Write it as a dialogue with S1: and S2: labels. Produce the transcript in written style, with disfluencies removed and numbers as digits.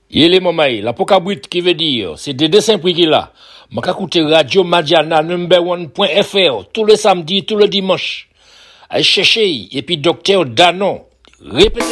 S1: Yele Momaï, la Pokabrit qui veut dire, c'est des dessins prix qu'il a. M'a écouté Radio Madiana #1.fr tous les samedis, tous les dimanches. Allez chercher, et puis Docteur Danon. Répétez.